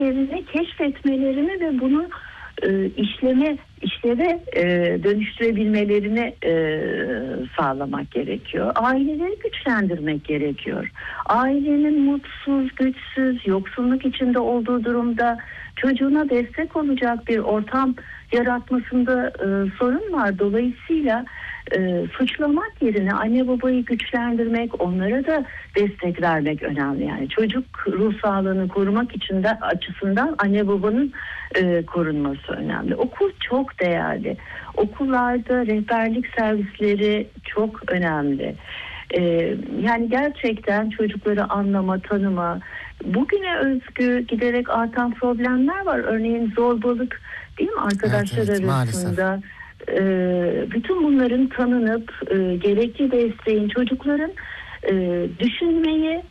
yerini keşfetmelerini ve bunu işleve dönüştürebilmelerini sağlamak gerekiyor. Aileleri güçlendirmek gerekiyor. Ailenin mutsuz, güçsüz, yoksulluk içinde olduğu durumda çocuğuna destek olacak bir ortam yaratmasında sorun var. Dolayısıyla suçlamak yerine anne babayı güçlendirmek, onlara da destek vermek önemli. Yani çocuk ruh sağlığını korumak için de açısından anne babanın korunması önemli. Okul çok değerli. Okullarda rehberlik servisleri çok önemli. Yani gerçekten çocukları anlama, tanıma, bugüne özgü giderek artan problemler var. Örneğin zorbalık, değil mi, arkadaşlar evet, arasında? Bütün bunların tanınıp gerekli desteğin çocukların düşünmeyi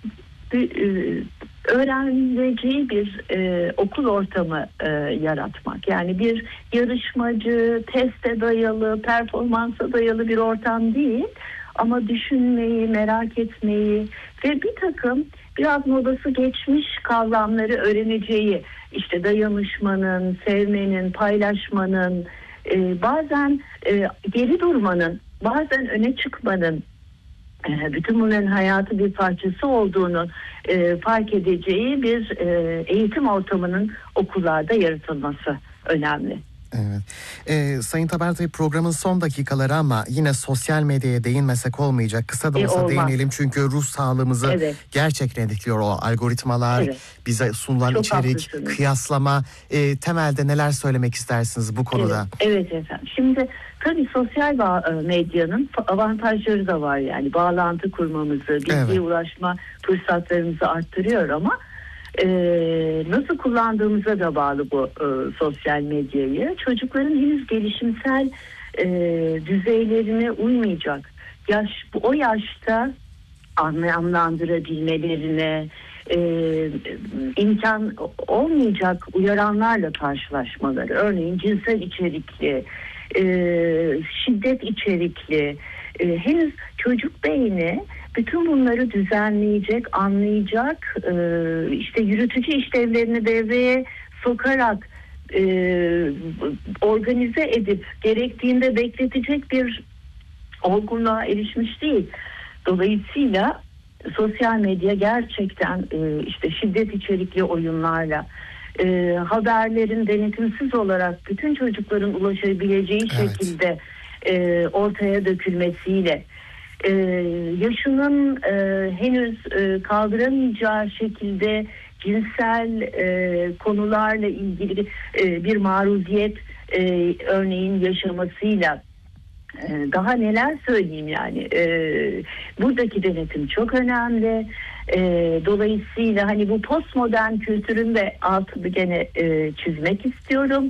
öğreneceği bir okul ortamı yaratmak. Yani bir yarışmacı, teste dayalı, performansa dayalı bir ortam değil. Ama düşünmeyi, merak etmeyi ve bir takım biraz modası geçmiş kavramları öğreneceği, işte dayanışmanın, sevmenin, paylaşmanın, bazen geri durmanın, bazen öne çıkmanın, bütün bunların hayatı bir parçası olduğunu fark edeceği bir eğitim ortamının okullarda yaratılması önemli. Evet. Sayın Taber, programın son dakikaları ama yine sosyal medyaya değinmesek olmayacak. Kısa da olsa değinelim çünkü ruh sağlığımızı gerçekten etkiliyor o algoritmalar, bize sunulan çok içerik, haklısınız. Kıyaslama. Temelde neler söylemek istersiniz bu konuda? Evet efendim. Şimdi tabii sosyal medyanın avantajları da var, yani bağlantı kurmamızı, bilgiye ulaşma fırsatlarımızı arttırıyor ama nasıl kullandığımıza da bağlı bu sosyal medyayı. Çocukların henüz gelişimsel düzeylerine uymayacak o yaşta anlamlandırabilmelerine imkan olmayacak uyaranlarla karşılaşmaları. Örneğin cinsel içerikli, şiddet içerikli, henüz çocuk beyni bütün bunları düzenleyecek, anlayacak, işte yürütücü işlevlerini devreye sokarak organize edip gerektiğinde bekletecek bir olgunluğa erişmiş değil. Dolayısıyla sosyal medya gerçekten işte şiddet içerikli oyunlarla, haberlerin denetimsiz olarak bütün çocukların ulaşabileceği şekilde ortaya dökülmesiyle, yaşının henüz kaldıramayacağı şekilde cinsel konularla ilgili bir maruziyet örneğin yaşamasıyla, daha neler söyleyeyim yani, buradaki denetim çok önemli. Dolayısıyla hani bu postmodern kültürün de altını gene çizmek istiyorum.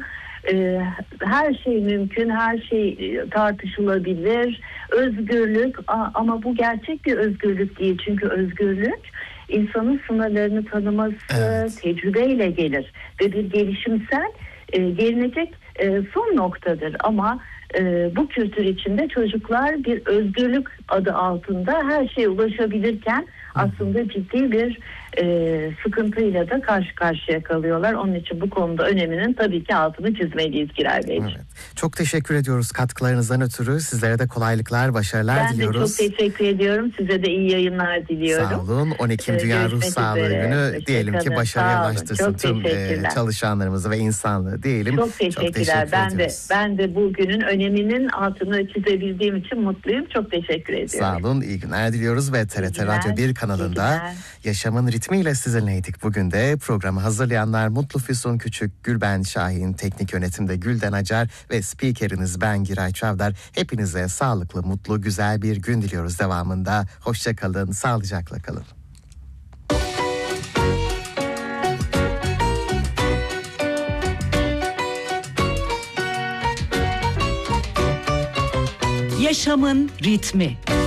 Her şey mümkün, her şey tartışılabilir, özgürlük, ama bu gerçek bir özgürlük değil. Çünkü özgürlük insanın sınırlarını tanıması, tecrübeyle gelir ve bir gelişimsel gelinecek son noktadır. Ama bu kültür içinde çocuklar bir özgürlük adı altında her şeye ulaşabilirken aslında ciddi bir sıkıntıyla da karşı karşıya kalıyorlar. Onun için bu konuda öneminin tabii ki altını çizmeliyiz Giray Beyciğim. Evet. Çok teşekkür ediyoruz katkılarınızdan ötürü. Sizlere de kolaylıklar, başarılar diliyoruz. Ben de çok teşekkür ediyorum. Size de iyi yayınlar diliyorum. Sağ olun. 12. Dünya Ruh Sağlığı Günü diyelim ki başarıya ulaştırsın tüm çalışanlarımızı ve insanlığı diyelim. Çok teşekkürler. Ben de bugünün öneminin altını çizebildiğim için mutluyum. Çok teşekkür ediyorum. Sağ olun. İyi günler diliyoruz ve TRT Radyo 1 kanalında Yaşamın Ritmiyle sizinleydik. Bugün de programı hazırlayanlar Mutlu Füsun Küçük, Gülben Şahin, teknik yönetimde Gülden Acar ve spikeriniz ben Giray Çavdar. Hepinize sağlıklı, mutlu, güzel bir gün diliyoruz devamında. Hoşça kalın, sağlıcakla kalın. Yaşamın ritmi.